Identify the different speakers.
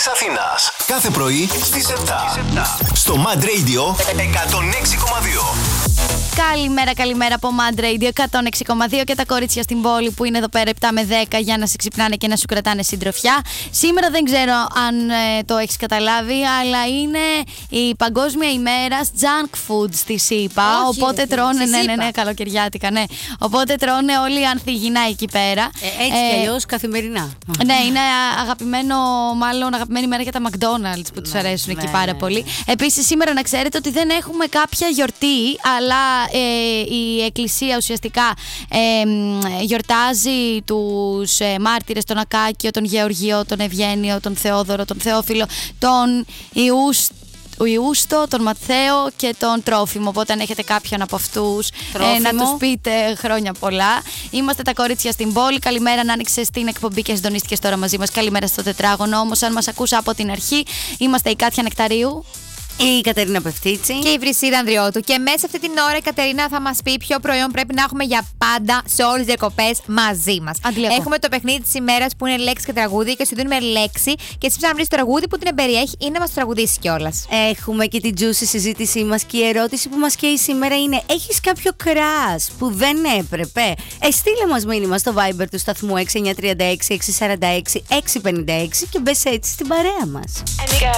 Speaker 1: της Αθήνας. Κάθε πρωί στις 7. Στο Mad Radio 106,2.
Speaker 2: Καλημέρα από Mad Radio 106,2 και τα κορίτσια στην πόλη που είναι εδώ πέρα 7 με 10 για να σε ξυπνάνε και να σου κρατάνε συντροφιά. Σήμερα δεν ξέρω αν το έχεις καταλάβει, αλλά είναι η Παγκόσμια ημέρα junk food στη ΣΥΠΑ. Οπότε τρώνε, ναι, καλοκαιριάτικα, ναι. Οπότε τρώνε όλοι οι ανθυγινά εκεί πέρα.
Speaker 3: Έτσι κι αλλιώς καθημερινά.
Speaker 2: Ναι, είναι αγαπημένη μέρα για τα McDonald's που τους αρέσουν εκεί πάρα πολύ. Επίσης, σήμερα να ξέρετε ότι δεν έχουμε κάποια γιορτή, αλλά η Εκκλησία ουσιαστικά γιορτάζει τους μάρτυρες, τον Ακάκιο, τον Γεωργίο, τον Ευγένιο, τον Θεόδωρο, τον Θεόφιλο, τον Ιούστο, τον Ματθαίο και τον Τρόφιμο. Οπότε αν έχετε κάποιον από αυτούς να τους πείτε χρόνια πολλά. Είμαστε τα κορίτσια στην πόλη. Καλημέρα, να άνοιξες την εκπομπή και συντονίστηκες τώρα μαζί μας. Καλημέρα στο τετράγωνο. Όμως αν μας ακούσα από την αρχή, είμαστε η Κάτια Νεκταρίου,
Speaker 3: η Κατερίνα Πεφτίτσι
Speaker 4: και η Βρυσίδα Ανδριώτου. Και μέσα αυτή την ώρα η Κατερίνα θα μας πει ποιο προϊόν πρέπει να έχουμε για πάντα σε όλες τις διακοπές μαζί μας. Έχουμε το παιχνίδι της ημέρας που είναι λέξη και τραγούδι και σου δίνουμε λέξη και εσύ πρέπει να βρεις το τραγούδι που την περιέχει ή να μας τραγουδήσει κιόλας.
Speaker 3: Έχουμε και την juicy συζήτησή μας και η ερώτηση που μας καίει σήμερα είναι: έχεις κάποιο κράς που δεν έπρεπε? Στείλε μας μήνυμα στο Viber του σταθμού 6936 646 656 και μπες έτσι στην παρέα μας.